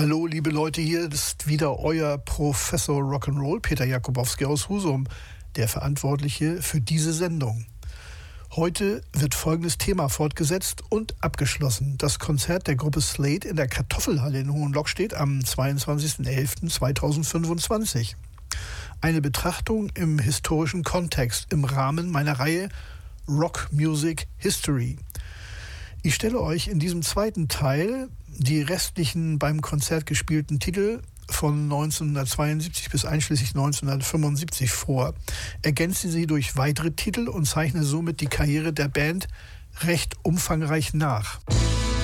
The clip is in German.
Hallo liebe Leute, hier ist wieder euer Professor Rock'n'Roll, Peter Jakubowski aus Husum, der Verantwortliche für diese Sendung. Heute wird folgendes Thema fortgesetzt und abgeschlossen. Das Konzert der Gruppe Slade in der Kartoffelhalle in Hohenlockstedt am 22.11.2025. Eine Betrachtung im historischen Kontext im Rahmen meiner Reihe Rock Music History. Ich stelle euch in diesem zweiten Teil die restlichen beim Konzert gespielten Titel von 1972 bis einschließlich 1975 vor, ergänze sie durch weitere Titel und zeichne somit die Karriere der Band recht umfangreich nach.